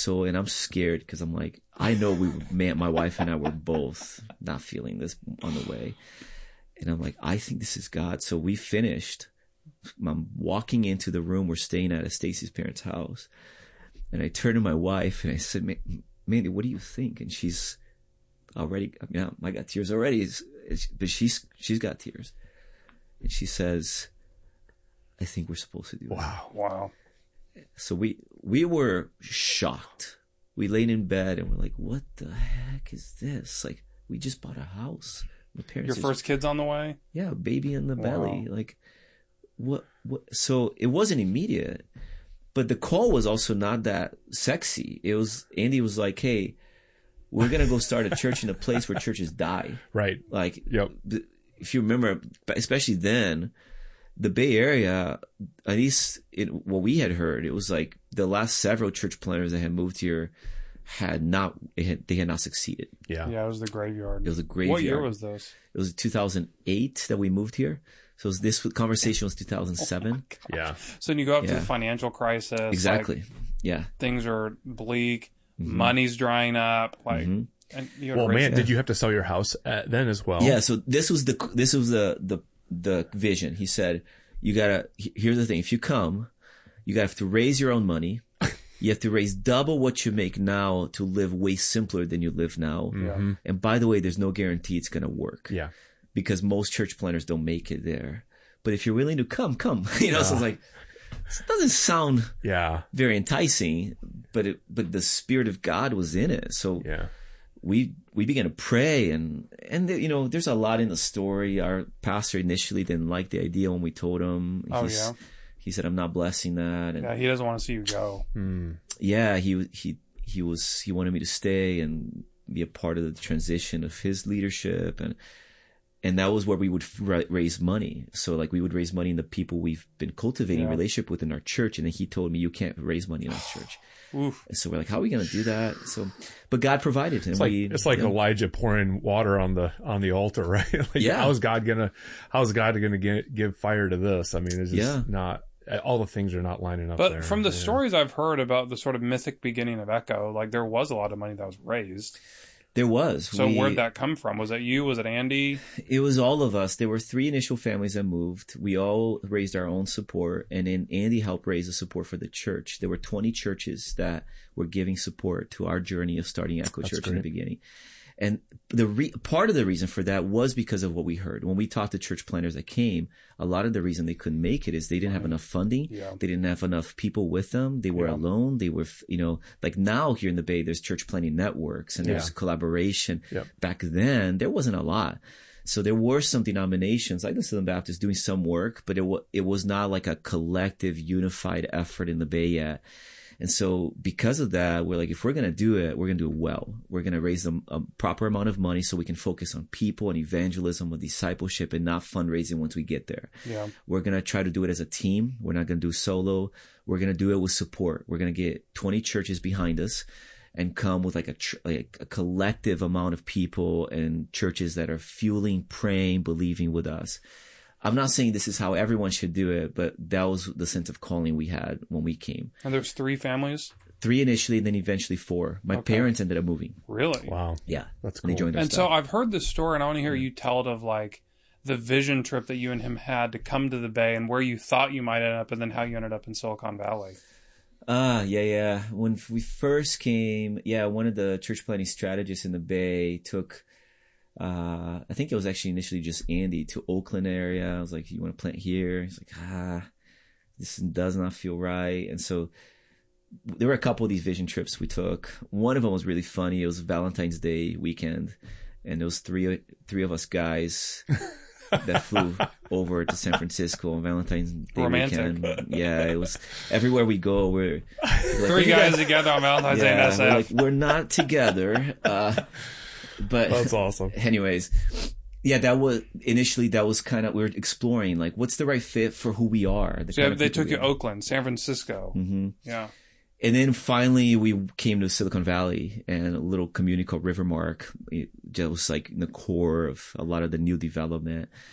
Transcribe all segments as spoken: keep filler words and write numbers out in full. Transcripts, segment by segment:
so, and I'm scared because I'm like, I know we, man, my wife and I were both not feeling this on the way. And I'm like, I think this is God. So we finished. I'm walking into the room. We're staying at Stacy's parents' house. And I turned to my wife and I said, Mandy, what do you think? And she's already, I mean, I got tears already, it's, it's, but she's, she's got tears. And she says, I think we're supposed to do it. Wow. Wow. So we, we were shocked. We laid in bed and we're like, what the heck is this? Like, we just bought a house. My parents Your just, first kid's on the way? Yeah, baby in the Wow. belly. Like, what, what? So it wasn't immediate, but the call was also not that sexy. It was, Andy was like, hey, we're going to go start a church in a place where churches die. Right. Like, yep. If you remember, especially then, the Bay Area, at least it, what we had heard, it was like the last several church planters that had moved here had not, it had, they had not succeeded. Yeah. Yeah, it was the graveyard. It was a graveyard. What year was this? It was two thousand eight that we moved here. So it was, this conversation was two thousand seven. Oh yeah. So when you go up yeah. to the financial crisis. Exactly. Like, yeah. Things are bleak. Mm-hmm. Money's drying up. Like, mm-hmm. and you well, man, yeah. did you have to sell your house at, then as well? Yeah. So this was the, this was the, the, the vision. He said, you gotta, here's the thing. If you come, you gotta have to raise your own money. You have to raise double what you make now to live way simpler than you live now. Mm-hmm. And by the way, there's no guarantee it's going to work. Yeah. Because most church planners don't make it there. But if you're willing to come, come. You know, yeah. So it's like, it doesn't sound yeah. very enticing, but it, but the Spirit of God was in it. So yeah. we, we began to pray and, and you know, there's a lot in the story. Our pastor initially didn't like the idea when we told him. Oh, He's, yeah. He said, I'm not blessing that. And yeah, he doesn't want to see you go. Mm. Yeah, he he he was he wanted me to stay and be a part of the transition of his leadership, and and that was where we would ra- raise money. So like we would raise money in the people we've been cultivating yeah. relationship with in our church, and then he told me you can't raise money in our church. Oof. And so we're like, how are we going to do that? So, but God provided. And it's like we, it's like yeah. Elijah pouring water on the on the altar, right? Like, yeah. How's God gonna How's God gonna give, give fire to this? I mean, it's just yeah. not. All the things are not lining up but there. From the yeah. stories I've heard about the sort of mythic beginning of Echo, like there was a lot of money that was raised. There was. So we, where'd that come from? Was that you? Was it Andy? It was all of us. There were three initial families that moved. We all raised our own support, and then Andy helped raise the support for the church. There were twenty churches that were giving support to our journey of starting Echo That's Church great. in the beginning. And the re- part of the reason for that was because of what we heard. When we talked to church planners that came, a lot of the reason they couldn't make it is they didn't have enough funding. Yeah. They didn't have enough people with them. They were Yeah. alone. They were, you know, like now here in the Bay, there's church planning networks and there's Yeah. collaboration. Yep. Back then, there wasn't a lot. So there were some denominations like the Southern Baptist doing some work, but it, w- it was not like a collective unified effort in the Bay yet. And so because of that, we're like, if we're going to do it, we're going to do it well. We're going to raise a, a proper amount of money so we can focus on people and evangelism and discipleship and not fundraising once we get there. Yeah. We're going to try to do it as a team. We're not going to do solo. We're going to do it with support. We're going to get twenty churches behind us and come with like a, tr- like a collective amount of people and churches that are fueling, praying, believing with us. I'm not saying this is how everyone should do it, but that was the sense of calling we had when we came. And there's three families? Three initially, and then eventually four. My Okay. parents ended up moving. Really? Wow. Yeah. That's And they cool. joined our And so staff. I've heard this story, and I want to hear you tell it of like the vision trip that you and him had to come to the Bay and where you thought you might end up, and then how you ended up in Silicon Valley. Ah, yeah, yeah. When we first came, yeah, one of the church planning strategists in the Bay took, uh, I think it was actually initially just Andy to Oakland area. I was like, you want to plant here? He's like, ah, this does not feel right. And so there were a couple of these vision trips we took. One of them was really funny. It was Valentine's Day weekend, and there was three, three of us guys that flew over to San Francisco on Valentine's Day Romantic. weekend. Yeah, it was everywhere we go. We're, we're like, Three "You guys together on Valentine's Day in yeah, S we're, F. like, we're not together. Uh, but That's awesome. anyways, yeah, that was initially that was kind of we were exploring like what's the right fit for who we are. The So kind of they people took we you are. to Oakland, San Francisco. Mm-hmm. Yeah. And then finally we came to Silicon Valley and a little community called Rivermark. It just was like in the core of a lot of the new development.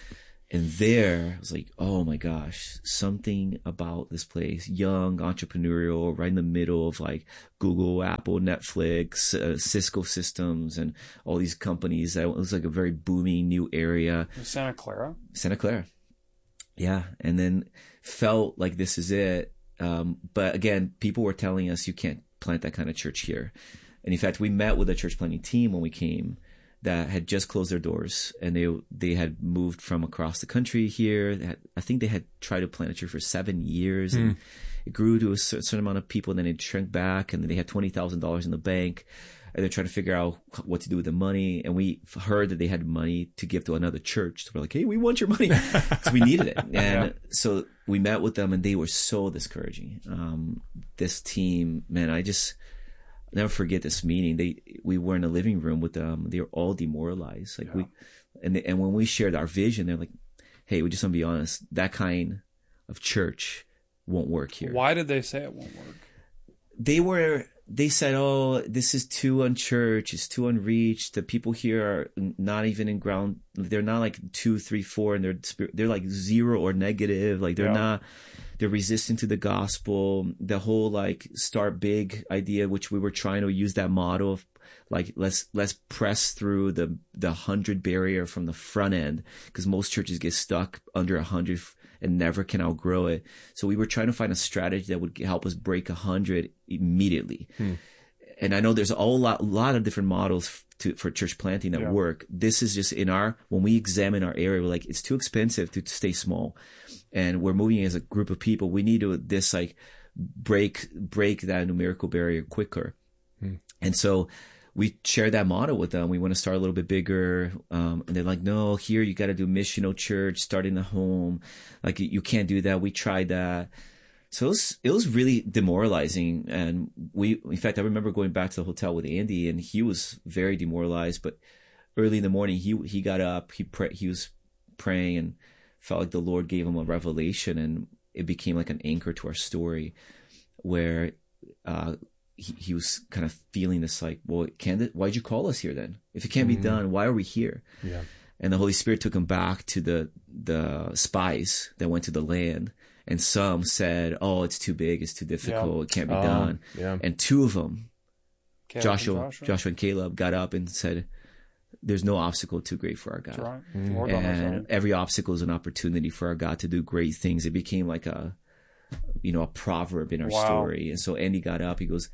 And there, I was like, oh my gosh, something about this place, young, entrepreneurial, right in the middle of like Google, Apple, Netflix, uh, Cisco Systems, and all these companies. That it was like a very booming new area. Santa Clara? Santa Clara. Yeah. And then felt like this is it. Um, but again, people were telling us you can't plant that kind of church here. And in fact, we met with a church planting team when we came that had just closed their doors, and they they had moved from across the country here. They had, I think they had tried to plant a church for seven years, mm. and it grew to a certain amount of people, and then it shrank back, and then they had twenty thousand dollars in the bank, and they're trying to figure out what to do with the money. And we heard that they had money to give to another church. So we're like, hey, we want your money. So we needed it. And yeah. so we met with them, and they were so discouraging. Um, this team, man, I just... I'll never forget this meeting. They, we were in a living room with them. They were all demoralized. Like yeah. we, and they, and when we shared our vision, they're like, "Hey, we just want to be honest. That kind of church won't work here." Why did they say it won't work? They were. They said, "Oh, this is too unchurched. It's too unreached. The people here are not even in ground. They're not like two, three, four, and they're they're like zero or negative. Like they're yeah. not." They're resistant to the gospel. The whole like start big idea, which we were trying to use that model of like let's let's press through the the hundred barrier from the front end, because most churches get stuck under a hundred and never can outgrow it. So we were trying to find a strategy that would help us break a hundred immediately. Hmm. And I know there's a whole lot, lot of different models to, for church planting that yeah. work. This is just in our, when we examine our area, we're like, it's too expensive to stay small. And we're moving as a group of people. We need to, this like break, break that numerical barrier quicker. Hmm. And so we share that model with them. We want to start a little bit bigger. Um, and they're like, no, here you got to do missional church, start in the home. Like you can't do that. We tried that. So it was, it was really demoralizing. And we, in fact, I remember going back to the hotel with Andy, and he was very demoralized, but early in the morning, he, he got up, he pray, he was praying and felt like the Lord gave him a revelation, and it became like an anchor to our story where, uh, he, he was kind of feeling this like, well, can it, why'd you call us here then? If it can't mm-hmm. be done, why are we here? Yeah. And the Holy Spirit took him back to the, the spies that went to the land. And some said, oh, it's too big, it's too difficult, yeah. it can't be uh, done. Yeah. And two of them, Joshua, Joshua, Joshua and Caleb, got up and said, there's no obstacle too great for our God. Right. Mm-hmm. And every obstacle is an opportunity for our God to do great things. It became like a, you know, a proverb in our wow. story. And so Andy got up, he goes,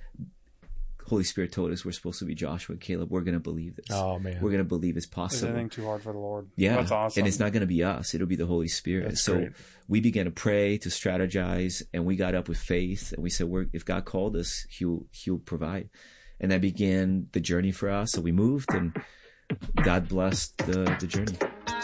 Holy Spirit told us we're supposed to be Joshua and Caleb. We're going to believe this. Oh, man. We're going to believe it's possible. Is anything too hard for the Lord? Yeah. That's awesome. And it's not going to be us. It'll be the Holy Spirit. That's so great. We began to pray, to strategize, and we got up with faith. And we said, we're, if God called us, he'll, he'll provide. And that began the journey for us. So we moved, and God blessed the, the journey.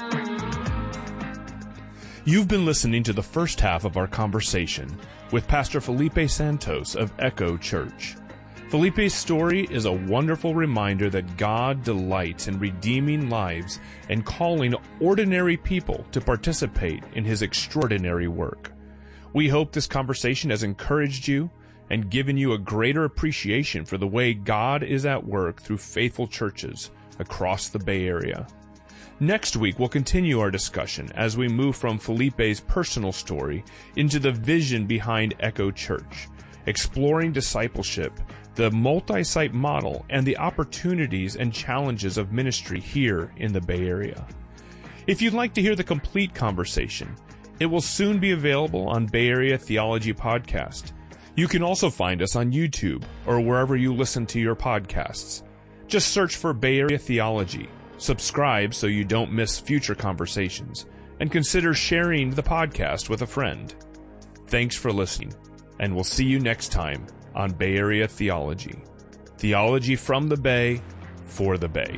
You've been listening to the first half of our conversation with Pastor Felipe Santos of Echo Church. Felipe's story is a wonderful reminder that God delights in redeeming lives and calling ordinary people to participate in His extraordinary work. We hope this conversation has encouraged you and given you a greater appreciation for the way God is at work through faithful churches across the Bay Area. Next week, we'll continue our discussion as we move from Felipe's personal story into the vision behind Echo Church, exploring discipleship, the multi-site model, and the opportunities and challenges of ministry here in the Bay Area. If you'd like to hear the complete conversation, it will soon be available on Bay Area Theology Podcast. You can also find us on YouTube or wherever you listen to your podcasts. Just search for Bay Area Theology, subscribe so you don't miss future conversations, and consider sharing the podcast with a friend. Thanks for listening, and we'll see you next time on Bay Area Theology. Theology from the Bay, for the Bay.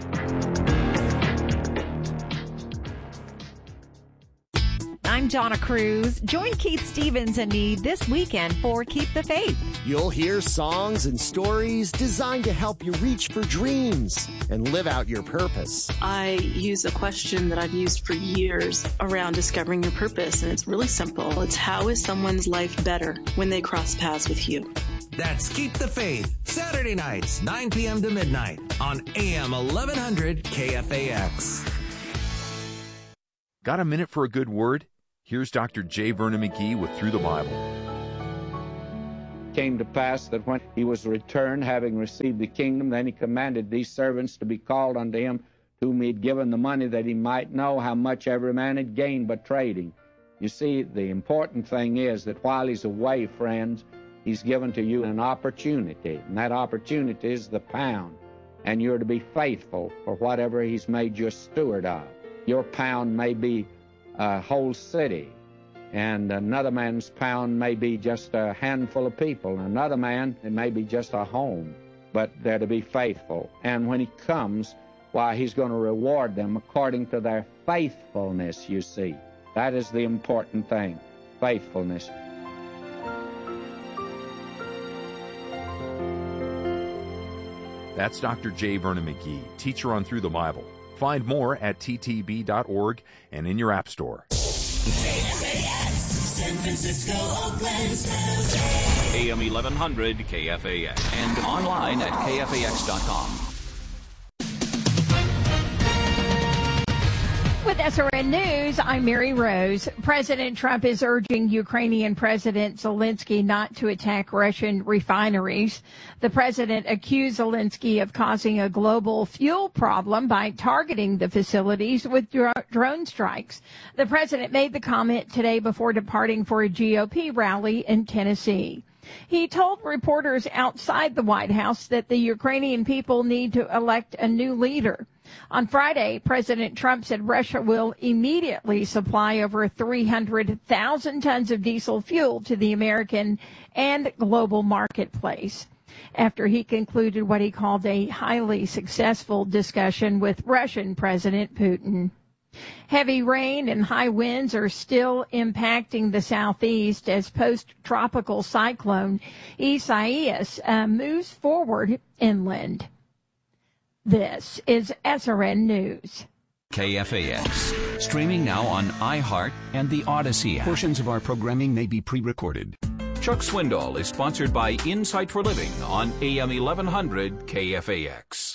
I'm Donna Cruz. Join Keith Stevens and me this weekend for Keep the Faith. You'll hear songs and stories designed to help you reach for dreams and live out your purpose. I use a question that I've used for years around discovering your purpose, and it's really simple. It's how is someone's life better when they cross paths with you? That's Keep the Faith, Saturday nights, nine p.m. to midnight on A M eleven hundred K F A X. Got a minute for a good word? Here's Doctor J. Vernon McGee with Through the Bible. It came to pass that when he was returned, having received the kingdom, then he commanded these servants to be called unto him, whom he had given the money, that he might know how much every man had gained by trading. You see, the important thing is that while he's away, friends, he's given to you an opportunity, and that opportunity is the pound, and you're to be faithful for whatever he's made you a steward of. Your pound may be a whole city, and another man's pound may be just a handful of people, and another man, it may be just a home, but they're to be faithful. And when he comes, why, he's going to reward them according to their faithfulness, you see. That is the important thing, faithfulness. That's Doctor J. Vernon McGee, teacher on Through the Bible. Find more at t t b dot org and in your app store. K F A X, San Francisco, Oakland, San Jose. A M eleven hundred K F A X. And online at K F A X dot com. With S R N News, I'm Mary Rose. President Trump is urging Ukrainian President Zelensky not to attack Russian refineries. The president accused Zelensky of causing a global fuel problem by targeting the facilities with dro- drone strikes. The president made the comment today before departing for a G O P rally in Tennessee. He told reporters outside the White House that the Ukrainian people need to elect a new leader. On Friday, President Trump said Russia will immediately supply over three hundred thousand tons of diesel fuel to the American and global marketplace, after he concluded what he called a highly successful discussion with Russian President Putin. Heavy rain and high winds are still impacting the southeast as post-tropical cyclone Isaias uh, moves forward inland. This is S R N News. K F A X. Streaming now on iHeart and the Odyssey app. Portions of our programming may be pre-recorded. Chuck Swindoll is sponsored by Insight for Living on A M eleven hundred K F A X.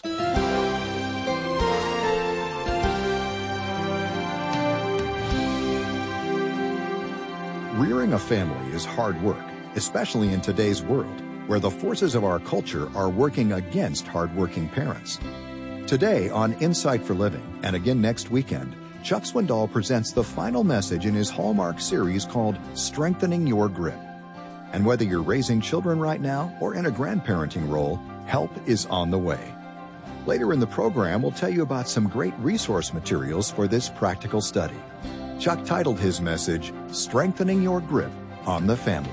Rearing a family is hard work, especially in today's world, where the forces of our culture are working against hardworking parents. Today on Insight for Living, and again next weekend, Chuck Swindoll presents the final message in his Hallmark series called Strengthening Your Grip. And whether you're raising children right now or in a grandparenting role, help is on the way. Later in the program, we'll tell you about some great resource materials for this practical study. Chuck titled his message, Strengthening Your Grip on the Family.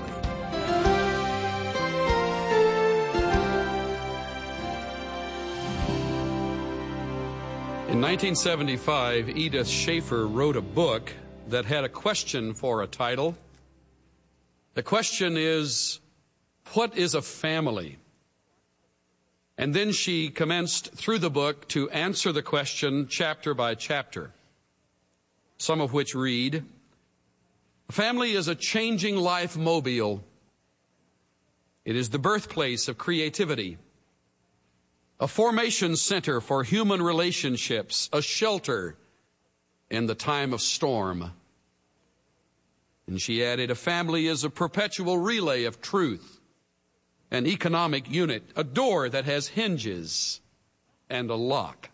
In nineteen seventy-five, Edith Schaefer wrote a book that had a question for a title. The question is, what is a family? And then she commenced through the book to answer the question chapter by chapter, some of which read, a family is a changing life mobile. It is the birthplace of creativity, a formation center for human relationships, a shelter in the time of storm. And she added, a family is a perpetual relay of truth, an economic unit, a door that has hinges and a lock,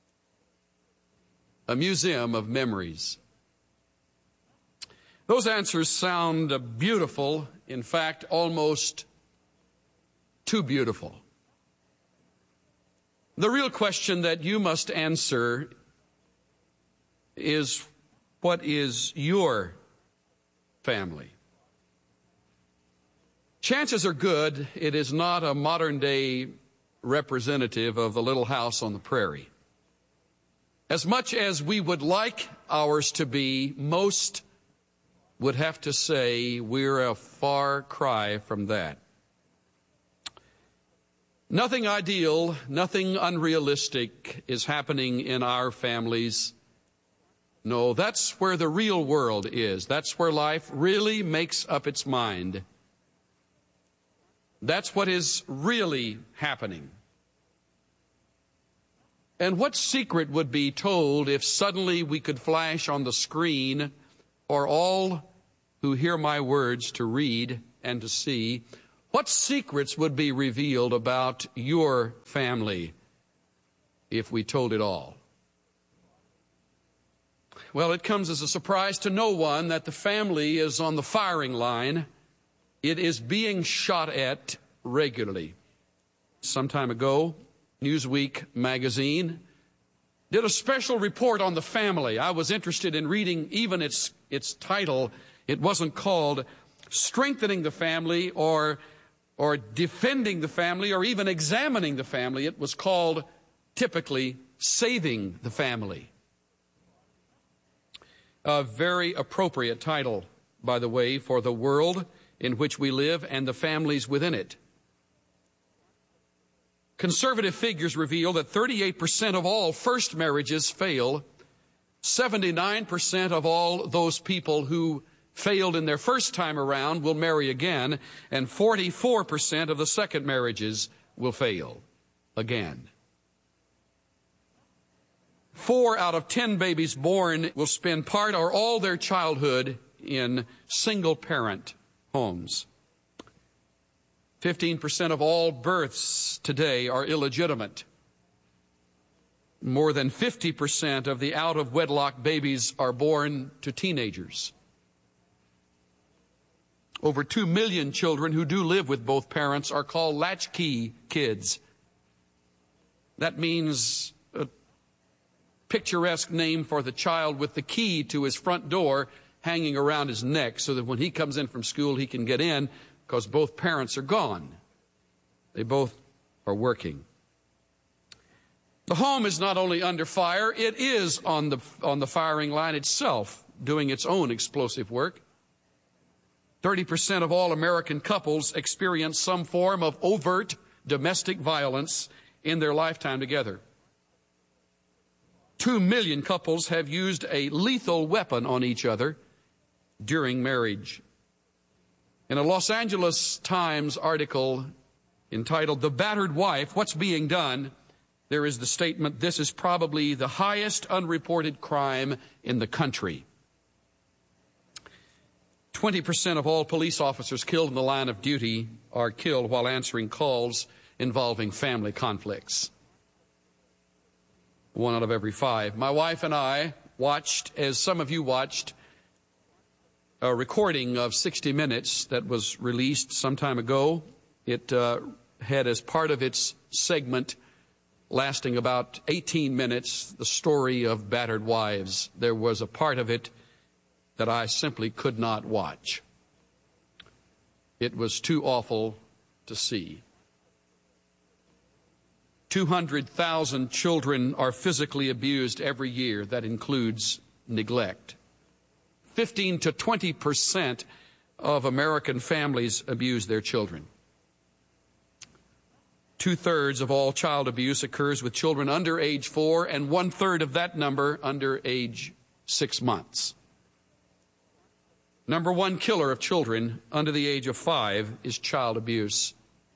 a museum of memories. Those answers sound beautiful, in fact, almost too beautiful. The real question that you must answer is, what is your family? Chances are good it is not a modern-day representative of the little house on the prairie. As much as we would like ours to be, most would have to say we're a far cry from that. Nothing ideal, nothing unrealistic is happening in our families. No, that's where the real world is. That's where life really makes up its mind. That's what is really happening. And what secret would be told if suddenly we could flash on the screen for all who hear my words to read and to see? What secrets would be revealed about your family if we told it all? Well, it comes as a surprise to no one that the family is on the firing line. It is being shot at regularly. Some time ago, Newsweek magazine did a special report on the family. I was interested in reading even its its title. It wasn't called Strengthening the Family or or Defending the Family or even Examining the Family. It was called, typically, Saving the Family. A very appropriate title, by the way, for the world in which we live and the families within it. Conservative figures reveal that thirty-eight percent of all first marriages fail. seventy-nine percent of all those people who failed in their first time around will marry again, and forty-four percent of the second marriages will fail again. Four out of ten babies born will spend part or all their childhood in single-parent homes. fifteen percent of all births today are illegitimate. More than fifty percent of the out-of-wedlock babies are born to teenagers. Over two million children who do live with both parents are called latchkey kids. That means a picturesque name for the child with the key to his front door hanging around his neck so that when he comes in from school he can get in because both parents are gone. They both are working. The home is not only under fire, it is on the, on the firing line itself, doing its own explosive work. thirty percent of all American couples experience some form of overt domestic violence in their lifetime together. Two million couples have used a lethal weapon on each other during marriage. In a Los Angeles Times article entitled "The Battered Wife, What's Being Done?" there is the statement, "This is probably the highest unreported crime in the country." twenty percent of all police officers killed in the line of duty are killed while answering calls involving family conflicts. One out of every five. My wife and I watched, as some of you watched, a recording of sixty minutes that was released some time ago. It uh, had as part of its segment lasting about eighteen minutes the story of battered wives. There was a part of it that I simply could not watch. It was too awful to see. two hundred thousand children are physically abused every year. That includes neglect. fifteen to twenty percent of American families abuse their children. Two-thirds of all child abuse occurs with children under age four, and one-third of that number under age six months. Number one killer of children under the age of five is child abuse.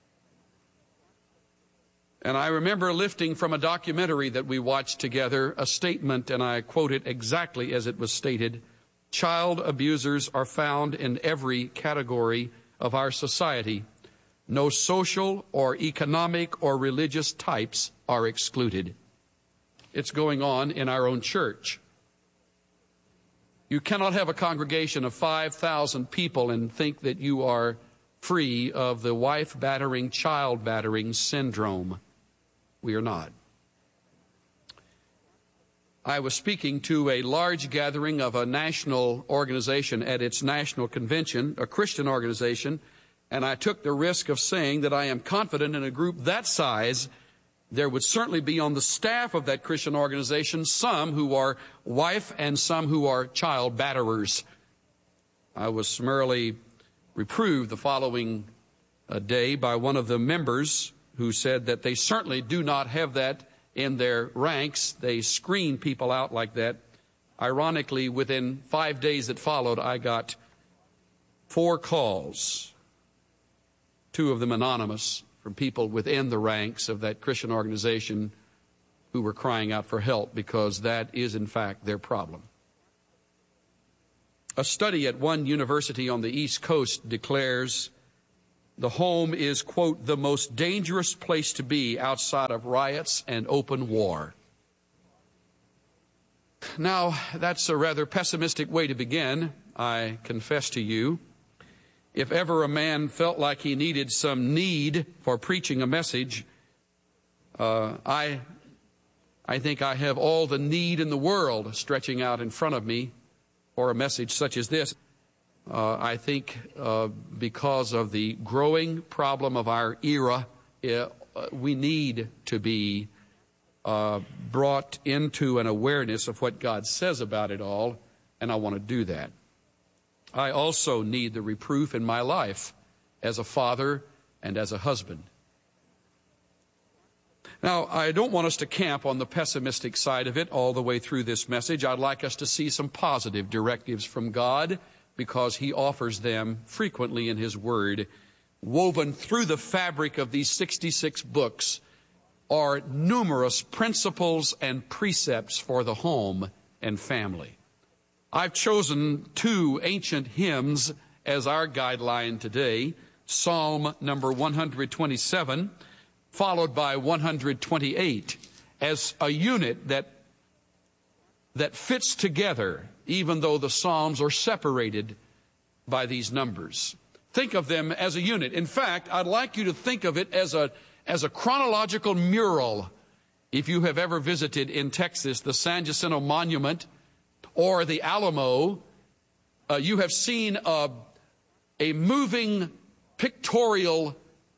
And I remember lifting from a documentary that we watched together a statement, and I quote it exactly as it was stated: "Child abusers are found in every category of our society. No social or economic or religious types are excluded." It's going on in our own church. You cannot have a congregation of five thousand people and think that you are free of the wife-battering, child-battering syndrome. We are not. I was speaking to a large gathering of a national organization at its national convention, a Christian organization, and I took the risk of saying that I am confident in a group that size, there would certainly be on the staff of that Christian organization some who are wife and some who are child batterers. I was summarily reproved the following uh, day by one of the members who said that they certainly do not have that in their ranks. They screen people out like that. Ironically, within five days that followed, I got four calls, two of them anonymous, from people within the ranks of that Christian organization who were crying out for help, because that is, in fact, their problem. A study at one university on the East Coast declares the home is, quote, the most dangerous place to be outside of riots and open war. Now, that's a rather pessimistic way to begin, I confess to you. If ever a man felt like he needed some need for preaching a message, uh, I, I think I have all the need in the world stretching out in front of me for a message such as this. Uh, I think uh, because of the growing problem of our era, uh, we need to be uh, brought into an awareness of what God says about it all, and I want to do that. I also need the reproof in my life as a father and as a husband. Now, I don't want us to camp on the pessimistic side of it all the way through this message. I'd like us to see some positive directives from God, because He offers them frequently in His Word. Woven through the fabric of these sixty-six books are numerous principles and precepts for the home and family. I've chosen two ancient hymns as our guideline today. Psalm number one hundred twenty-seven, followed by one hundred twenty-eight, as a unit that, that fits together, even though the Psalms are separated by these numbers. Think of them as a unit. In fact, I'd like you to think of it as a, as a chronological mural. If you have ever visited in Texas the San Jacinto Monument or the Alamo, uh, you have seen a, a moving pictorial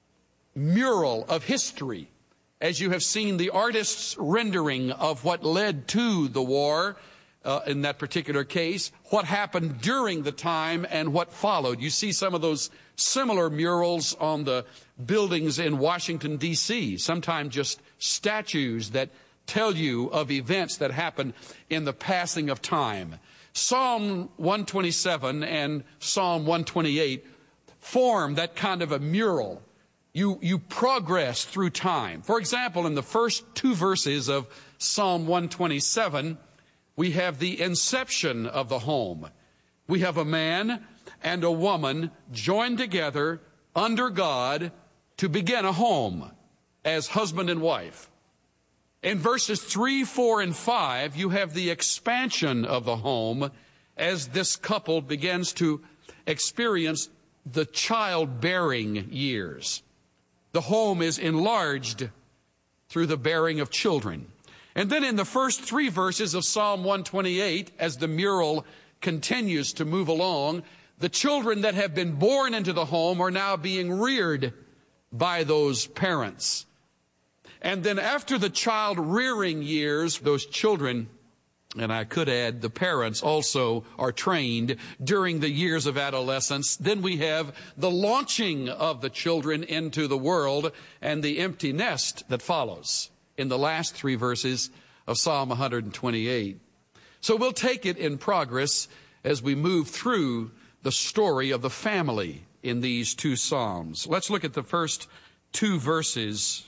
mural of history, as you have seen the artist's rendering of what led to the war, uh, in that particular case, what happened during the time and what followed. You see some of those similar murals on the buildings in Washington, D C, sometimes just statues that tell you of events that happened in the passing of time. Psalm one twenty-seven and Psalm one twenty-eight form that kind of a mural. You, you progress through time. For example, in the first two verses of Psalm one twenty-seven, we have the inception of the home. We have a man and a woman joined together under God to begin a home as husband and wife. In verses three, four, and five, you have the expansion of the home as this couple begins to experience the childbearing years. The home is enlarged through the bearing of children. And then in the first three verses of Psalm one twenty-eight, as the mural continues to move along, the children that have been born into the home are now being reared by those parents. And then after the child rearing years, those children, and I could add the parents, also are trained during the years of adolescence. Then we have the launching of the children into the world and the empty nest that follows in the last three verses of Psalm one twenty-eight. So we'll take it in progress as we move through the story of the family in these two Psalms. Let's look at the first two verses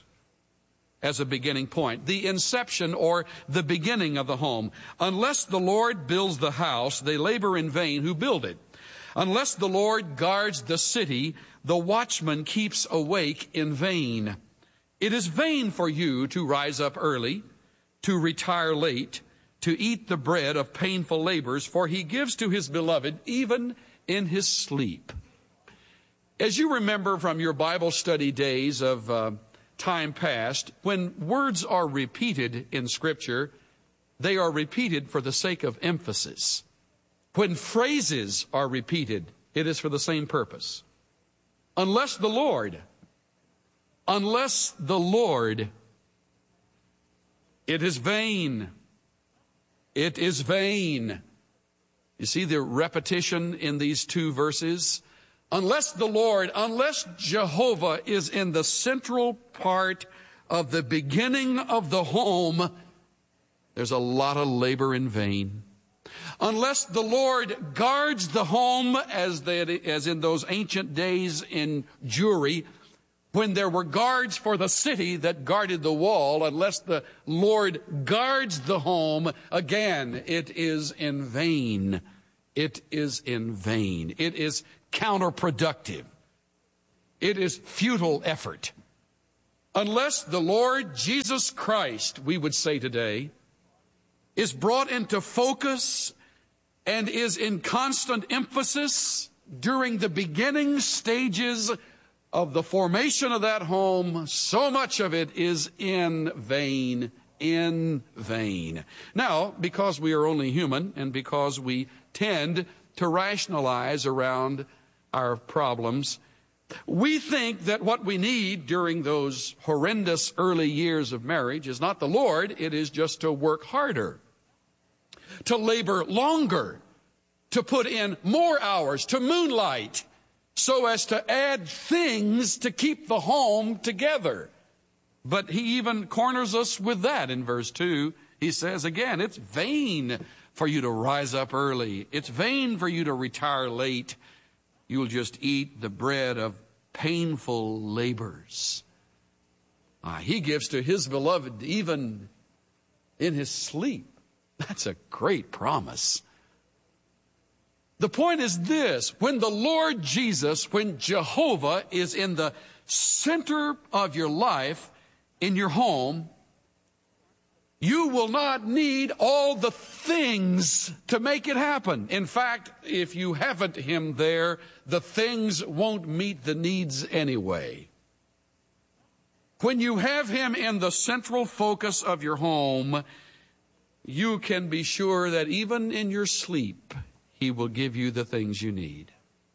as a beginning point. The inception, or the beginning of the home. Unless the Lord builds the house, they labor in vain who build it. Unless the Lord guards the city, the watchman keeps awake in vain. It is vain for you to rise up early, to retire late, to eat the bread of painful labors, for he gives to his beloved even in his sleep. As you remember from your Bible study days of uh, time past, when words are repeated in Scripture, they are repeated for the sake of emphasis. When phrases are repeated, it is for the same purpose. Unless the Lord, unless the Lord, it is vain. It is vain. You see the repetition in these two verses? Unless the Lord, unless Jehovah is in the central part of the beginning of the home, there's a lot of labor in vain. Unless the Lord guards the home, as, they, as in those ancient days in Jewry, when there were guards for the city that guarded the wall, unless the Lord guards the home, again, it is in vain. It is in vain. It is counterproductive. It is futile effort. Unless the Lord Jesus Christ, we would say today, is brought into focus and is in constant emphasis during the beginning stages of the formation of that home, so much of it is in vain, in vain. Now, because we are only human and because we tend to rationalize around our problems, we think that what we need during those horrendous early years of marriage is not the Lord, it is just to work harder, to labor longer, to put in more hours, to moonlight, so as to add things to keep the home together. But he even corners us with that in verse two. He says again, it's vain for you to rise up early. It's vain for you to retire late. You'll just eat the bread of painful labors. Ah, he gives to his beloved even in his sleep. That's a great promise. The point is this: when the Lord Jesus, when Jehovah is in the center of your life, in your home, you will not need all the things to make it happen. In fact, if you haven't him there, the things won't meet the needs anyway. When you have him in the central focus of your home, you can be sure that even in your sleep, he will give you the things you need.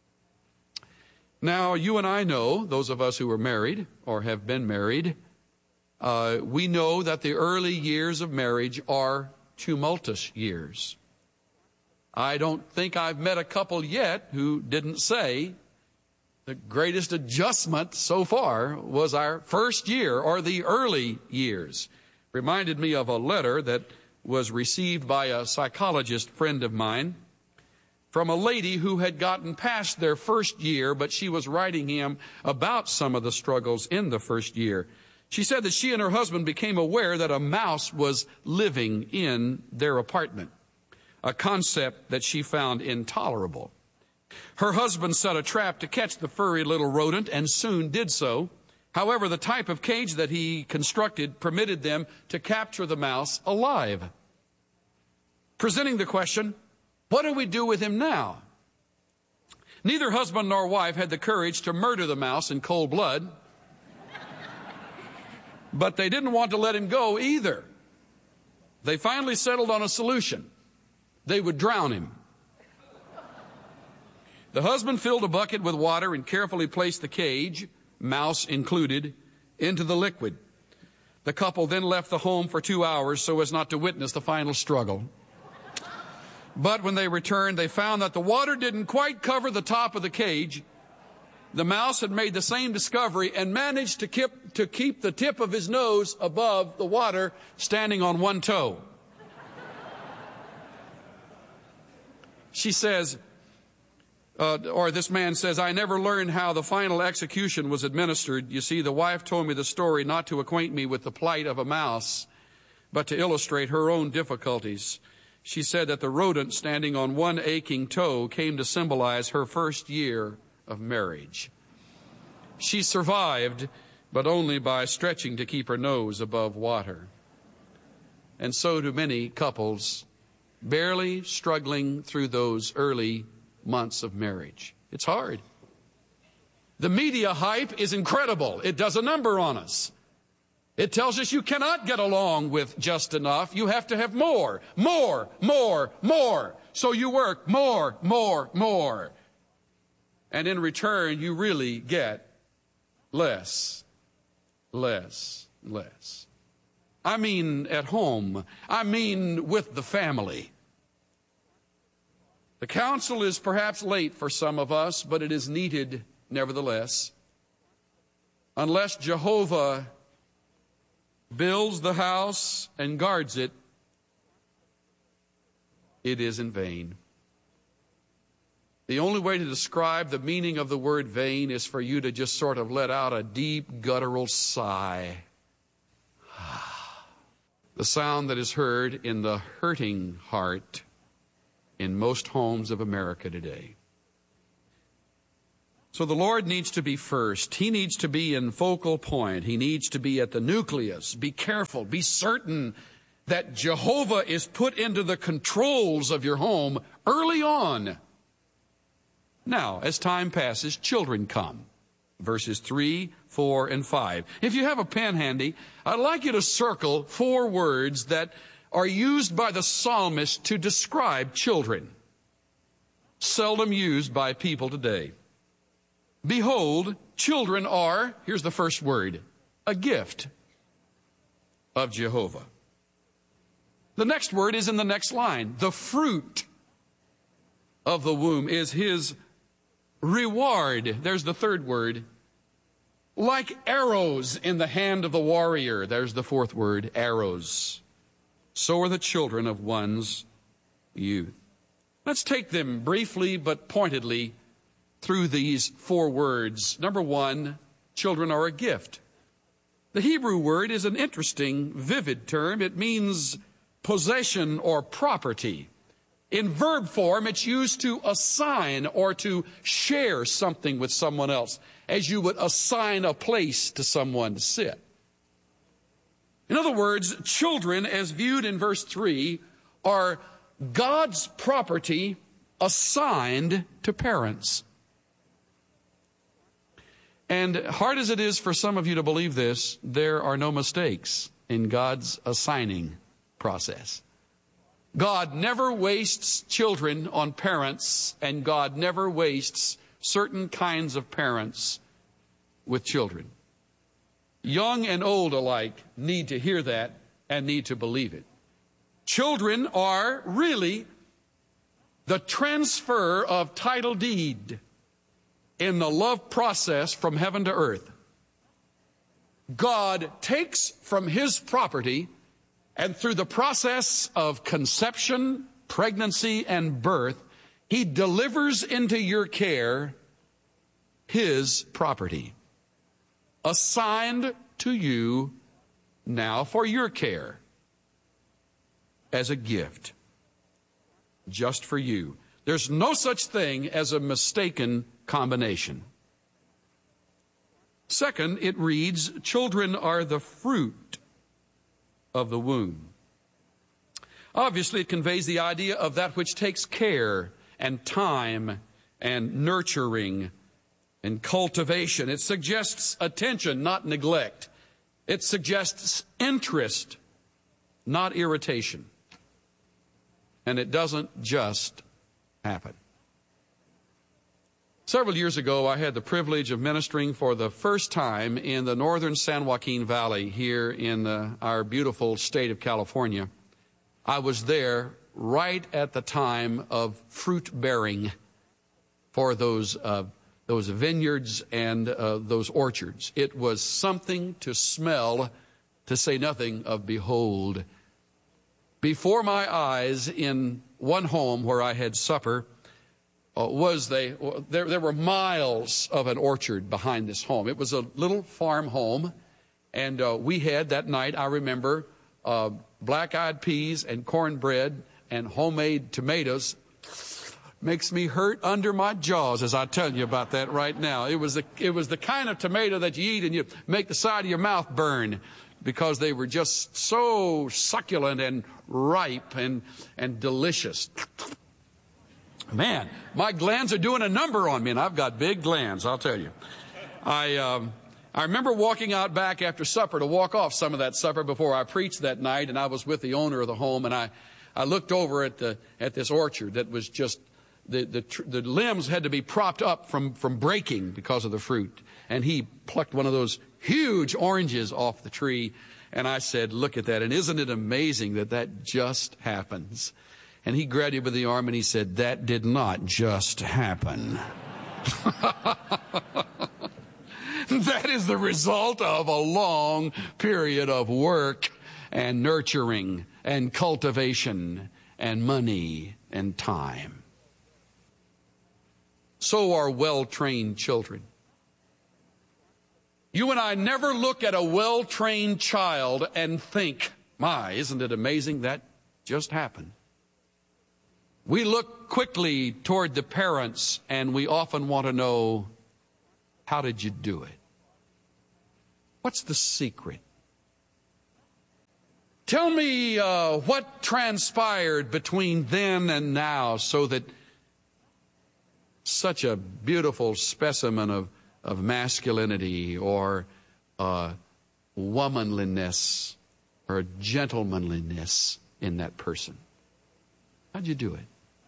Now, you and I know, those of us who are married or have been married, uh, we know that the early years of marriage are tumultuous years. I don't think I've met a couple yet who didn't say the greatest adjustment so far was our first year or the early years. Reminded me of a letter that was received by a psychologist friend of mine from a lady who had gotten past their first year, but she was writing him about some of the struggles in the first year. She said that she and her husband became aware that a mouse was living in their apartment, a concept that she found intolerable. Her husband set a trap to catch the furry little rodent and soon did so. However, the type of cage that he constructed permitted them to capture the mouse alive. Presenting the question, what do we do with him now? Neither husband nor wife had the courage to murder the mouse in cold blood, but they didn't want to let him go either. They finally settled on a solution. They would drown him. The husband filled a bucket with water and carefully placed the cage, mouse included, into the liquid. The couple then left the home for two hours so as not to witness the final struggle. But when they returned, they found that the water didn't quite cover the top of the cage. The mouse had made the same discovery and managed to keep, to keep the tip of his nose above the water, standing on one toe. She says, uh, or this man says, I never learned how the final execution was administered. You see, the wife told me the story not to acquaint me with the plight of a mouse, but to illustrate her own difficulties. She said that the rodent standing on one aching toe came to symbolize her first year of marriage. She survived, but only by stretching to keep her nose above water. And so do many couples, barely struggling through those early months of marriage. It's hard. The media hype is incredible. It does a number on us. It tells us you cannot get along with just enough. You have to have more, more, more, more. So you work more, more, more. And in return, you really get less, less, less. I mean at home. I mean with the family. The counsel is perhaps late for some of us, but it is needed nevertheless. Unless Jehovah builds the house and guards it, it is in vain. The only way to describe the meaning of the word vain is for you to just sort of let out a deep guttural sigh. The sound that is heard in the hurting heart in most homes of America today. So the Lord needs to be first. He needs to be in focal point. He needs to be at the nucleus. Be careful. Be certain that Jehovah is put into the controls of your home early on. Now, as time passes, children come. Verses three, four, and five. If you have a pen handy, I'd like you to circle four words that are used by the psalmist to describe children. Seldom used by people today. Behold, children are, here's the first word, a gift of Jehovah. The next word is in the next line. The fruit of the womb is his reward. There's the third word. Like arrows in the hand of the warrior. There's the fourth word, arrows. So are the children of one's youth. Let's take them briefly but pointedly through these four words. Number one, children are a gift. The Hebrew word is an interesting, vivid term. It means possession or property. In verb form, it's used to assign or to share something with someone else, as you would assign a place to someone to sit. In other words, children, as viewed in verse three, are God's property assigned to parents. And hard as it is for some of you to believe this, there are no mistakes in God's assigning process. God never wastes children on parents, and God never wastes certain kinds of parents with children. Young and old alike need to hear that and need to believe it. Children are really the transfer of title deed in the love process from heaven to earth. God takes from his property, and through the process of conception, pregnancy, and birth, he delivers into your care his property, assigned to you now for your care as a gift, just for you. There's no such thing as a mistaken combination. Second, it reads, children are the fruit of the womb. Obviously, it conveys the idea of that which takes care and time and nurturing and cultivation. It suggests attention, not neglect. It suggests interest, not irritation. And it doesn't just happen. Several years ago, I had the privilege of ministering for the first time in the northern San Joaquin Valley here in uh, our beautiful state of California. I was there right at the time of fruit bearing for those uh, those vineyards and uh, those orchards. It was something to smell, to say nothing of behold. Before my eyes, in one home where I had supper, uh, was they there, there were miles of an orchard behind this home. It was a little farm home, and uh, we had that night, I remember, uh, black-eyed peas and cornbread and homemade tomatoes. Makes me hurt under my jaws as I tell you about that right now. It was the, it was the kind of tomato that you eat and you make the side of your mouth burn, because they were just so succulent and ripe and, and delicious. Man, my glands are doing a number on me, and I've got big glands, I'll tell you. I, um, I remember walking out back after supper to walk off some of that supper before I preached that night, and I was with the owner of the home, and I, I looked over at the at this orchard that was just, the, the, the limbs had to be propped up from, from breaking because of the fruit. And he plucked one of those huge oranges off the tree. And I said, look at that. And isn't it amazing that that just happens? And he grabbed me by the arm and he said, that did not just happen. That is the result of a long period of work and nurturing and cultivation and money and time. So are well-trained children. You and I never look at a well-trained child and think, my, isn't it amazing that just happened? We look quickly toward the parents, and we often want to know, how did you do it? What's the secret? Tell me uh, what transpired between then and now so that such a beautiful specimen of, of masculinity or uh, womanliness or gentlemanliness in that person. How'd you do it?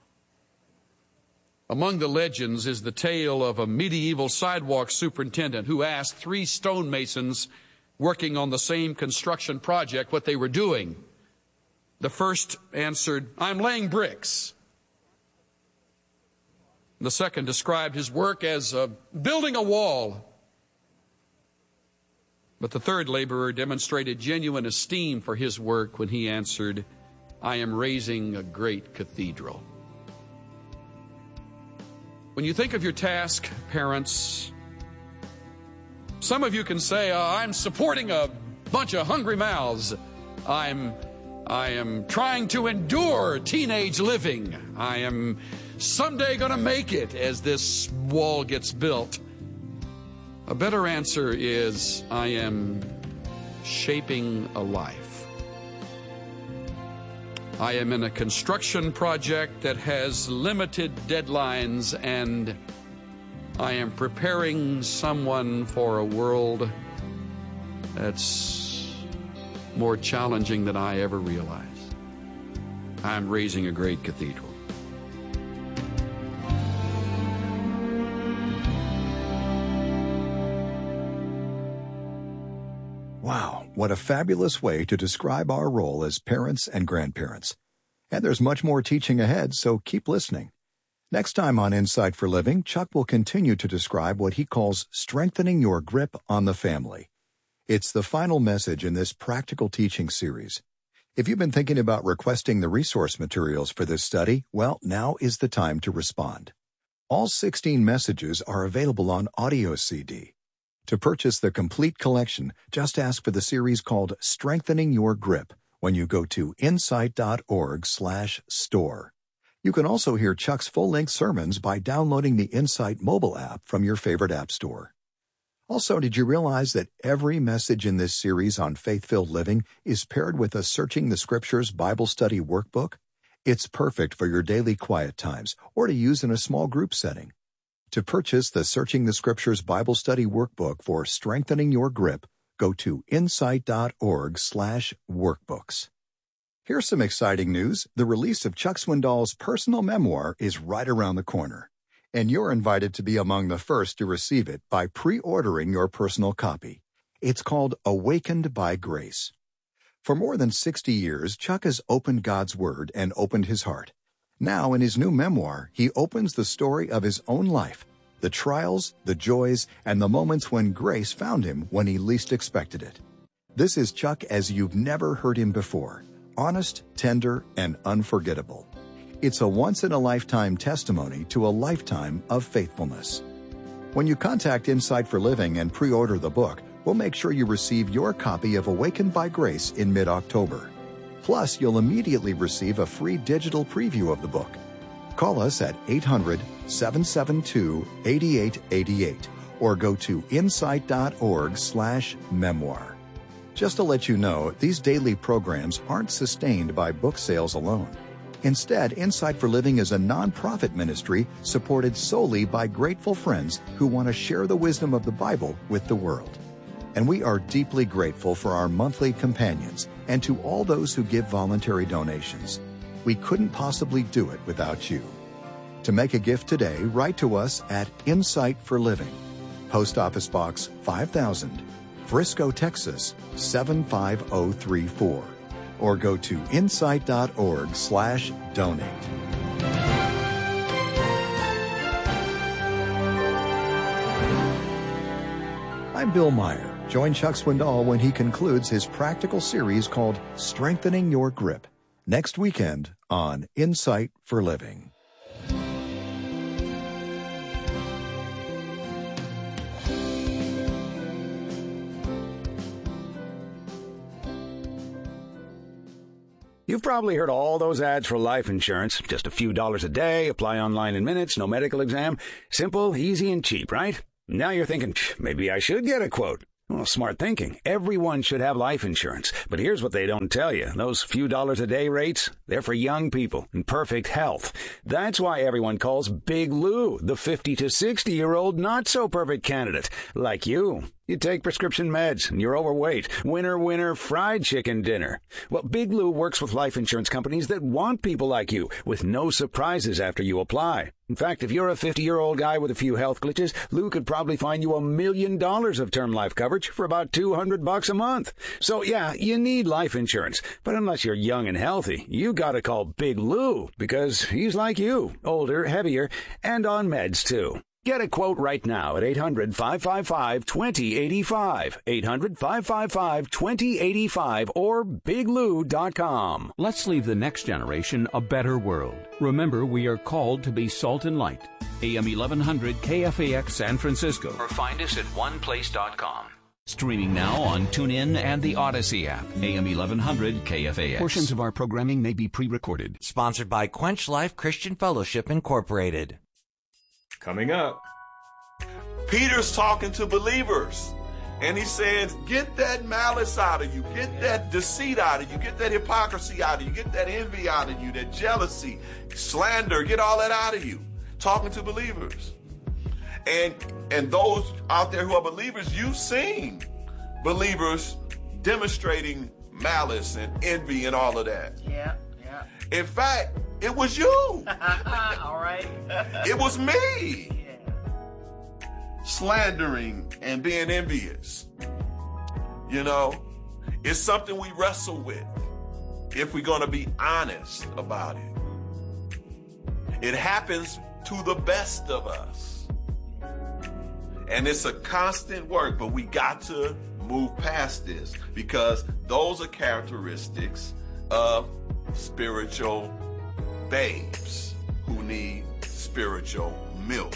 Among the legends is the tale of a medieval sidewalk superintendent who asked three stonemasons working on the same construction project what they were doing. The first answered, I'm laying bricks. The second described his work as uh, building a wall. But the third laborer demonstrated genuine esteem for his work when he answered, I am raising a great cathedral. When you think of your task, parents, some of you can say, uh, I'm supporting a bunch of hungry mouths. I'm, I am trying to endure teenage living. I am someday going to make it as this wall gets built. A better answer is, I am shaping a life. I am in a construction project that has limited deadlines, and I am preparing someone for a world that's more challenging than I ever realized. I'm raising a great cathedral. Wow, what a fabulous way to describe our role as parents and grandparents. And there's much more teaching ahead, so keep listening. Next time on Insight for Living, Chuck will continue to describe what he calls strengthening your grip on the family. It's the final message in this practical teaching series. If you've been thinking about requesting the resource materials for this study, well, now is the time to respond. All sixteen messages are available on audio C D. To purchase the complete collection, just ask for the series called Strengthening Your Grip when you go to insight.org slash store. You can also hear Chuck's full-length sermons by downloading the Insight mobile app from your favorite app store. Also, did you realize that every message in this series on faith-filled living is paired with a Searching the Scriptures Bible study workbook? It's perfect for your daily quiet times or to use in a small group setting. To purchase the Searching the Scriptures Bible Study Workbook for Strengthening Your Grip, go to insight.org slash workbooks. Here's some exciting news. The release of Chuck Swindoll's personal memoir is right around the corner, and you're invited to be among the first to receive it by pre-ordering your personal copy. It's called Awakened by Grace. For more than sixty years, Chuck has opened God's Word and opened his heart. Now, in his new memoir, he opens the story of his own life, the trials, the joys, and the moments when grace found him when he least expected it. This is Chuck as you've never heard him before, honest, tender, and unforgettable. It's a once-in-a-lifetime testimony to a lifetime of faithfulness. When you contact Insight for Living and pre-order the book, we'll make sure you receive your copy of Awakened by Grace in mid-October. Plus, you'll immediately receive a free digital preview of the book. Call us at eight hundred, seven seven two, eight eight eight eight or go to insight.org slash memoir. Just to let you know, these daily programs aren't sustained by book sales alone. Instead, Insight for Living is a nonprofit ministry supported solely by grateful friends who want to share the wisdom of the Bible with the world. And we are deeply grateful for our monthly companions and to all those who give voluntary donations. We couldn't possibly do it without you. To make a gift today, write to us at Insight for Living, Post Office Box five thousand, Frisco, Texas seven five zero three four, or go to insight.org slash donate. I'm Bill Meyer. Join Chuck Swindoll when he concludes his practical series called Strengthening Your Grip, next weekend on Insight for Living. You've probably heard all those ads for life insurance. Just a few dollars a day, apply online in minutes, no medical exam. Simple, easy, and cheap, right? Now you're thinking, maybe I should get a quote. Well, smart thinking. Everyone should have life insurance. But here's what they don't tell you. Those few dollars a day rates, they're for young people in perfect health. That's why everyone calls Big Lou the fifty to sixty-year-old not-so-perfect candidate, like you. You take prescription meds, and you're overweight. Winner, winner, fried chicken dinner. Well, Big Lou works with life insurance companies that want people like you, with no surprises after you apply. In fact, if you're a fifty-year-old guy with a few health glitches, Lou could probably find you a million dollars of term life coverage for about two hundred bucks a month. So, yeah, you need life insurance. But unless you're young and healthy, you gotta call Big Lou, because he's like you, older, heavier, and on meds, too. Get a quote right now at eight hundred, five five five, two zero eight five, eight hundred, five five five, two zero eight five, or big lou dot com. Let's leave the next generation a better world. Remember, we are called to be salt and light. A M eleven hundred K F A X San Francisco. Or find us at one place dot com. Streaming now on TuneIn and the Odyssey app. A M eleven hundred K F A X. Portions of our programming may be pre-recorded. Sponsored by Quench Life Christian Fellowship, Incorporated. Coming up, Peter's talking to believers, and he says, get that malice out of you, get that deceit out of you, get that hypocrisy out of you, get that envy out of you, that jealousy, slander, get all that out of you. Talking to believers. And and those out there who are believers, you've seen believers demonstrating malice and envy and all of that. Yeah, yeah. In fact, it was you. All right. It was me. Yeah. Slandering and being envious. You know, it's something we wrestle with if we're going to be honest about it. It happens to the best of us. And it's a constant work, but we got to move past this because those are characteristics of spiritual babes who need spiritual milk.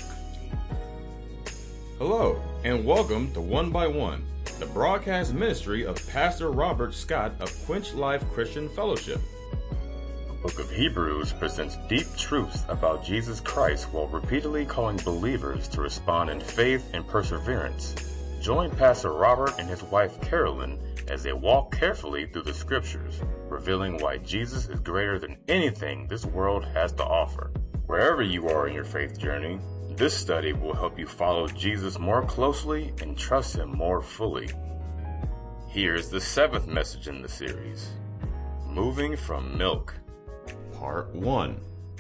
Hello, and welcome to One by One, the broadcast ministry of Pastor Robert Scott of Quench Life Christian Fellowship. The book of Hebrews presents deep truths about Jesus Christ while repeatedly calling believers to respond in faith and perseverance. Join Pastor Robert and his wife Carolyn as they walk carefully through the scriptures, revealing why Jesus is greater than anything this world has to offer. Wherever you are in your faith journey, this study will help you follow Jesus more closely and trust him more fully. Here's the seventh message in the series, Moving from Milk. Part one.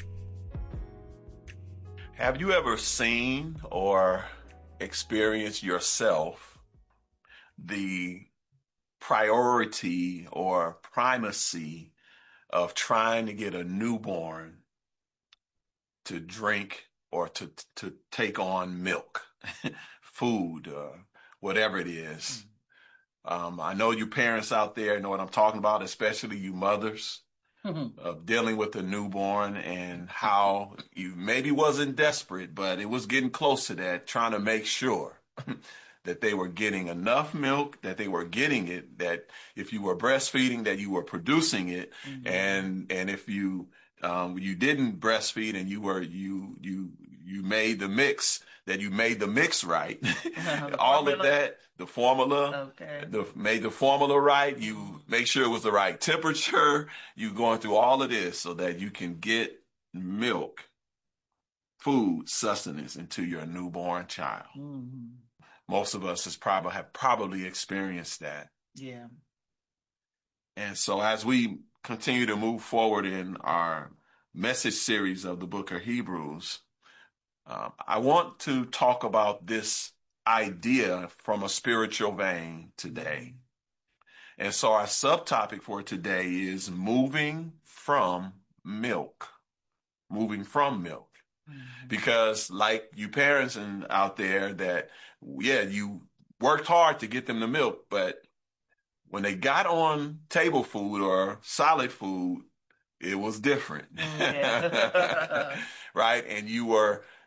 Have you ever seen or experienced yourself the priority or primacy of trying to get a newborn to drink or to to take on milk, food, uh, whatever it is? Um, I know you parents out there know what I'm talking about, especially you mothers. Mm-hmm. Of dealing with a newborn and how you maybe wasn't desperate, but it was getting close to that, trying to make sure that they were getting enough milk, that they were getting it, that if you were breastfeeding, that you were producing it. Mm-hmm. And, and if you, um, you didn't breastfeed and you were, you, you, you made the mix, that you made the mix right. All of that, the formula, okay. the, made the formula right. You make sure it was the right temperature. You going through all of this so that you can get milk, food, sustenance into your newborn child. Mm-hmm. Most of us has probably have probably experienced that. Yeah. And so as we continue to move forward in our message series of the book of Hebrews, Um, I want to talk about this idea from a spiritual vein today. And so our subtopic for today is moving from milk. Moving from milk. Mm-hmm. Because like you parents and out there that, yeah, you worked hard to get them the milk, but when they got on table food or solid food, it was different. Yeah. Right? And you were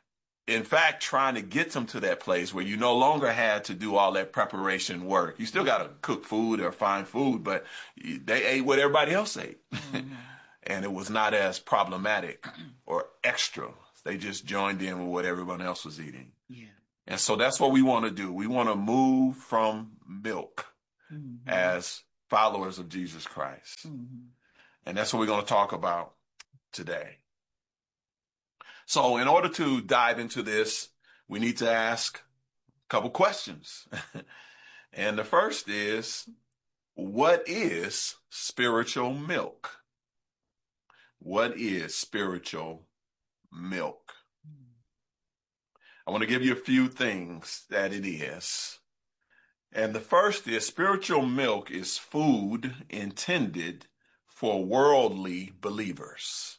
in fact, trying to get them to that place where you no longer had to do all that preparation work. You still got to cook food or find food, but they ate what everybody else ate. Mm-hmm. And it was not as problematic or extra. They just joined in with what everyone else was eating. Yeah. And so that's what we want to do. We want to move from milk mm-hmm. as followers of Jesus Christ. Mm-hmm. And that's what we're going to talk about today. So in order to dive into this, we need to ask a couple questions. And the first is, what is spiritual milk? What is spiritual milk? I want to give you a few things that it is. And the first is, spiritual milk is food intended for worldly believers.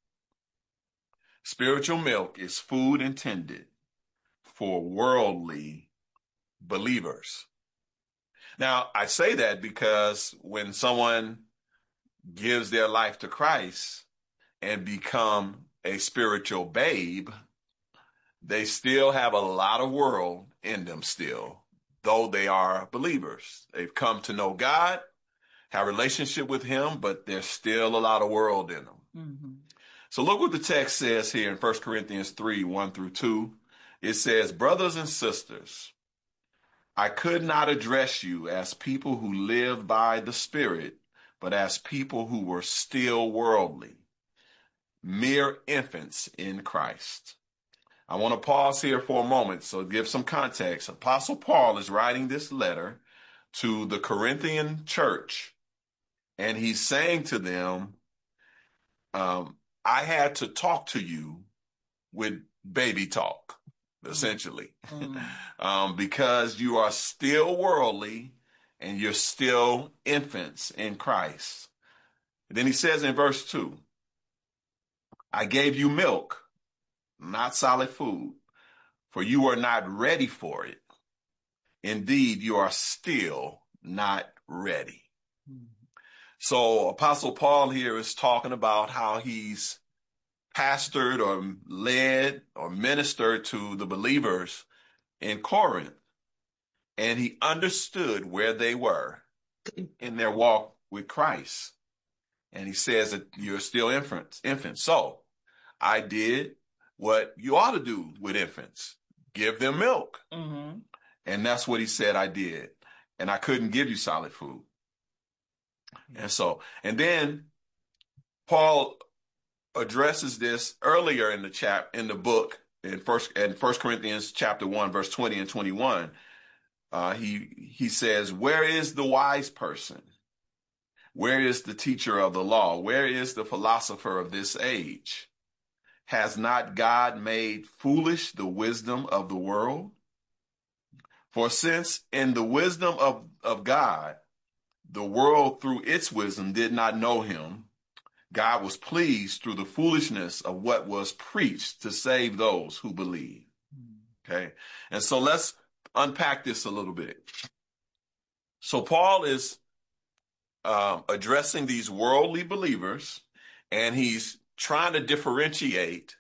Spiritual milk is food intended for worldly believers. Now, I say that because when someone gives their life to Christ and become a spiritual babe, they still have a lot of world in them still, though they are believers. They've come to know God, have a relationship with him, but there's still a lot of world in them. Mm-hmm. So look what the text says here in First Corinthians three, one through two. It says, brothers and sisters, I could not address you as people who live by the Spirit, but as people who were still worldly, mere infants in Christ. I want to pause here for a moment, so give some context. Apostle Paul is writing this letter to the Corinthian church, and he's saying to them, um, I had to talk to you with baby talk, essentially, mm. um, because you are still worldly and you're still infants in Christ. And then he says in verse two, I gave you milk, not solid food, for you were not ready for it. Indeed, you are still not ready. Mm. So Apostle Paul here is talking about how he's pastored or led or ministered to the believers in Corinth, and he understood where they were in their walk with Christ. And he says that you're still infants. infants. So I did what you ought to do with infants, give them milk. Mm-hmm. And that's what he said I did. And I couldn't give you solid food. And so, and then Paul addresses this earlier in the chap in the book in first in First Corinthians chapter one, verse twenty and twenty-one. Uh, he he says, where is the wise person? Where is the teacher of the law? Where is the philosopher of this age? Has not God made foolish the wisdom of the world? For since in the wisdom of, of God, the world through its wisdom did not know him, God was pleased through the foolishness of what was preached to save those who believe. Okay. And so let's unpack this a little bit. So Paul is um, addressing these worldly believers, and he's trying to differentiate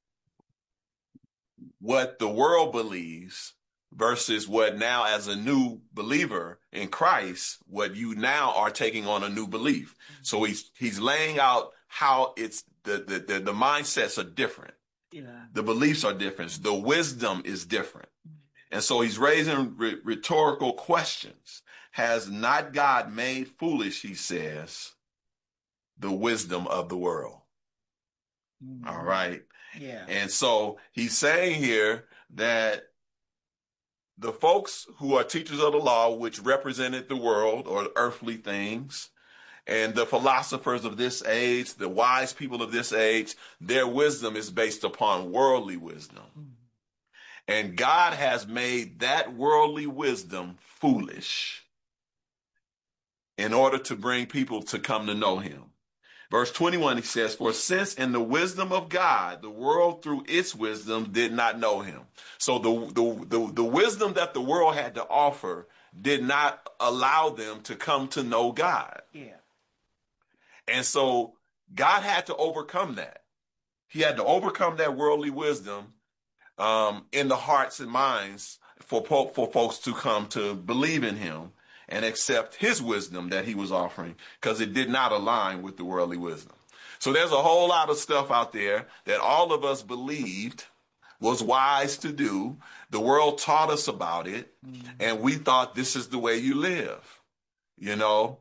what the world believes versus what now, as a new believer in Christ, what you now are taking on a new belief. So he's he's laying out how it's the the the, the mindsets are different. Yeah. The beliefs are different. The wisdom is different. And so he's raising r- rhetorical questions. Has not God made foolish, he says, the wisdom of the world? Mm-hmm. All right. Yeah. And so he's saying here that the folks who are teachers of the law, which represented the world or earthly things, and the philosophers of this age, the wise people of this age, their wisdom is based upon worldly wisdom. Mm-hmm. And God has made that worldly wisdom foolish in order to bring people to come to know him. Verse twenty-one, he says, for since in the wisdom of God, the world through its wisdom did not know him. So the, the, the, the wisdom that the world had to offer did not allow them to come to know God. Yeah. And so God had to overcome that. He had to overcome that worldly wisdom um, in the hearts and minds for po- for folks to come to believe in him and accept his wisdom that he was offering, because it did not align with the worldly wisdom. So there's a whole lot of stuff out there that all of us believed was wise to do. The world taught us about it, mm-hmm. and we thought this is the way you live. You know,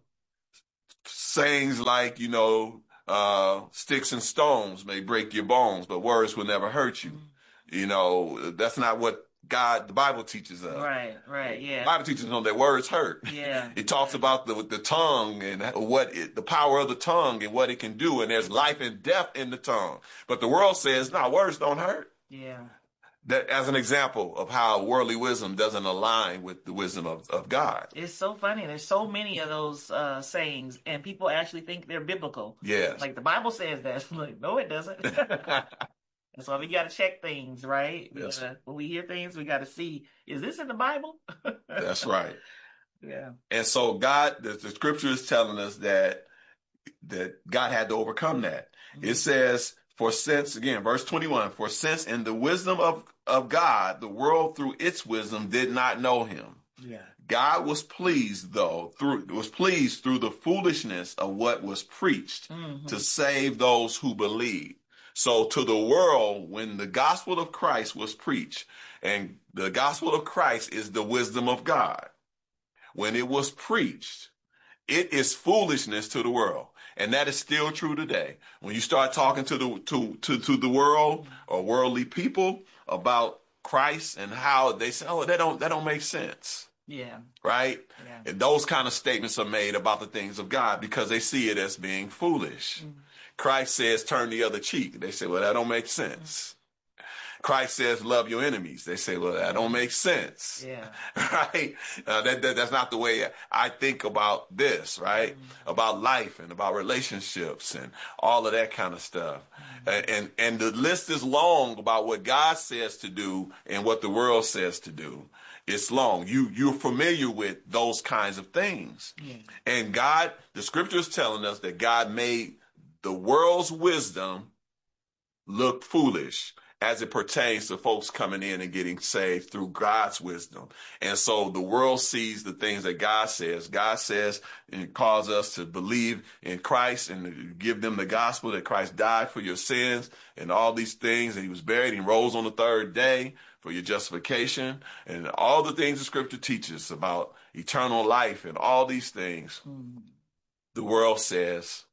sayings like, you know, uh, sticks and stones may break your bones, but words will never hurt you. Mm-hmm. You know, that's not what God, the Bible teaches us. Right, right, yeah. The Bible teaches us that words hurt. Yeah. It talks about the the tongue and what it, the power of the tongue and what it can do, and there's life and death in the tongue. But the world says, no, words don't hurt. Yeah. That as an example of how worldly wisdom doesn't align with the wisdom of, of God. It's so funny. There's so many of those uh, sayings, and people actually think they're biblical. Yes. Like the Bible says that. Like, no, it doesn't. That's why we got to check things, right? Yes. Uh, when we hear things, we got to see, is this in the Bible? That's right. Yeah. And so God, the, the scripture is telling us that that God had to overcome that. Mm-hmm. It says, for since, again, verse twenty-one, for since in the wisdom of, of God, the world through its wisdom did not know him. Yeah. God was pleased, though, through was pleased through the foolishness of what was preached mm-hmm. to save those who believe. So to the world, when the gospel of Christ was preached, and the gospel of Christ is the wisdom of God, when it was preached, it is foolishness to the world. And that is still true today. When you start talking to the to, to, to the world or worldly people about Christ and how they say, oh, that don't that don't make sense. Yeah. Right? Yeah. And those kind of statements are made about the things of God because they see it as being foolish. Mm-hmm. Christ says, turn the other cheek. They say, well, that don't make sense. Mm-hmm. Christ says, love your enemies. They say, well, that don't make sense. Yeah. Right? Uh, that, that That's not the way I think about this, right? Mm-hmm. About life and about relationships and all of that kind of stuff. Mm-hmm. And, and the list is long about what God says to do and what the world says to do. It's long. You, you're familiar with those kinds of things. Yeah. And God, the scripture is telling us that God made the world's wisdom look foolish as it pertains to folks coming in and getting saved through God's wisdom. And so the world sees the things that God says. God says and calls us to believe in Christ and give them the gospel that Christ died for your sins and all these things. And he was buried and rose on the third day for your justification, and all the things the scripture teaches about eternal life and all these things. Mm. The world says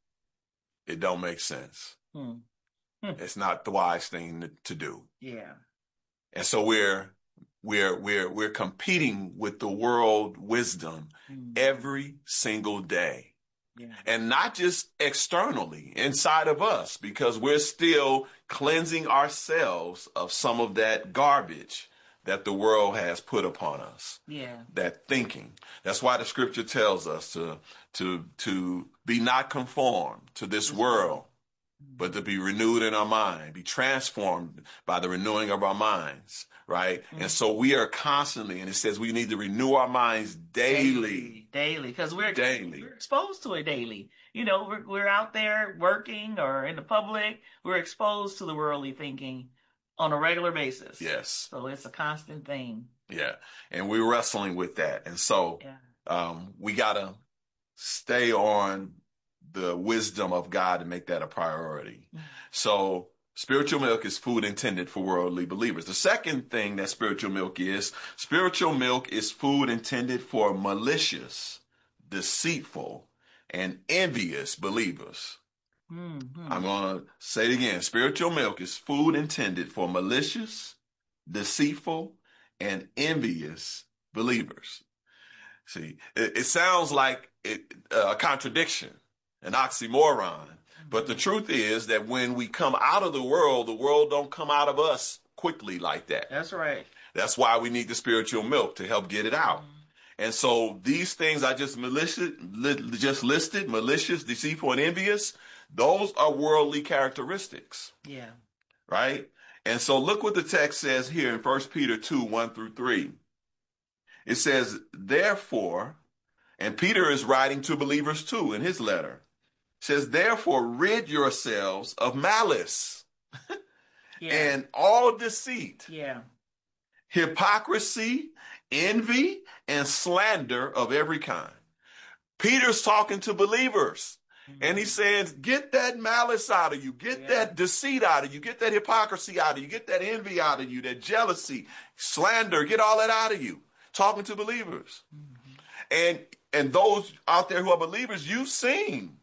it don't make sense. Mm. It's not the wise thing to, to do. Yeah. And so we're we're we're we're competing with the world wisdom mm. every single day. Yeah. And not just externally, inside of us, because we're still cleansing ourselves of some of that garbage that the world has put upon us. Yeah. That thinking. That's why the scripture tells us to to to be not conformed to this world, but to be renewed in our mind, be transformed by the renewing of our minds, right? Mm-hmm. And so we are constantly, and it says we need to renew our minds daily. Daily, because we're, daily. we're exposed to it daily. You know, we're, we're out there working or in the public. We're exposed to the worldly thinking on a regular basis. Yes. So it's a constant thing. Yeah. And we're wrestling with that. And so yeah. um, we got to stay on the wisdom of God and make that a priority. Mm-hmm. So spiritual milk is food intended for worldly believers. The second thing that spiritual milk is, spiritual milk is food intended for malicious, deceitful, and envious believers. Mm-hmm. I'm going to say it again. Spiritual milk is food intended for malicious, deceitful, and envious believers. See, it, it sounds like it, uh, a contradiction, an oxymoron. But the truth is that when we come out of the world, the world don't come out of us quickly like that. That's right. That's why we need the spiritual milk to help get it out. Mm-hmm. And so these things I just malicious, li- just listed, malicious, deceitful, and envious, those are worldly characteristics. Yeah. Right? And so look what the text says here in First Peter two, one through three. It says, therefore, and Peter is writing to believers too in his letter, says, therefore, rid yourselves of malice Yeah. And all deceit, Yeah. hypocrisy, envy, and slander of every kind. Peter's talking to believers. And he says, get that malice out of you. Get yeah. that deceit out of you. Get that hypocrisy out of you. Get that envy out of you, that jealousy, slander. Get all that out of you. Talking to believers. Mm-hmm. And and those out there who are believers, you've seen